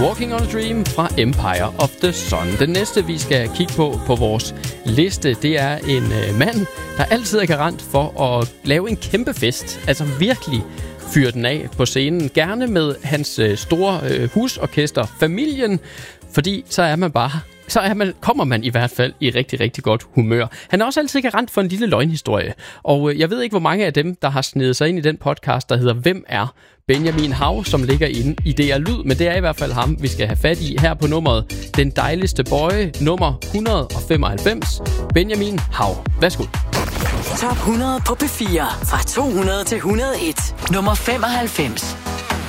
Walking on a Dream fra Empire of the Sun. Den næste, vi skal kigge på vores liste, det er en mand, der altid er garant for at lave en kæmpe fest. Altså virkelig fyre den af på scenen. Gerne med hans store husorkester, familien, fordi kommer man i hvert fald i rigtig, rigtig godt humør. Han er også altid garant for en lille løgnhistorie. Og jeg ved ikke, hvor mange af dem, der har snedet sig ind i den podcast, der hedder Hvem er Benjamin Hav, som ligger inde i DR Lyd. Men det er i hvert fald ham, vi skal have fat i her på nummeret Den Dejligste Boy, nummer 195. Benjamin Hav. Værsgo. Top 100 på P4. Fra 200 til 101. Nummer 95.